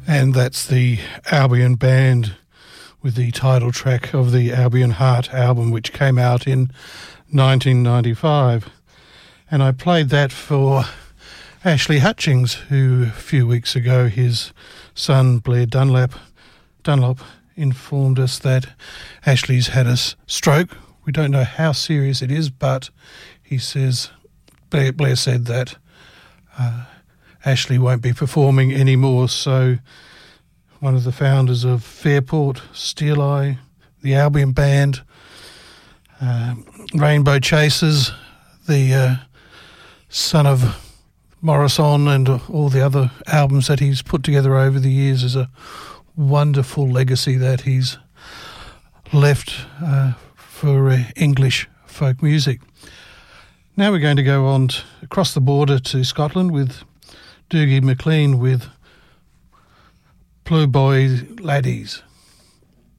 And that's the Albion Band with the title track of the Albion Heart album, which came out in 1995. And I played that for Ashley Hutchings, who a few weeks ago, his son Blair Dunlop informed us that Ashley's had a stroke. We don't know how serious it is, but he says, Blair said that Ashley won't be performing anymore. So one of the founders of Fairport, Steel Eye, the Albion Band, Rainbow Chasers, the son of Morrison, and all the other albums that he's put together over the years is a wonderful legacy that he's left for English folk music. Now we're going to go on across the border to Scotland with Dougie MacLean with Blue Boy Laddies.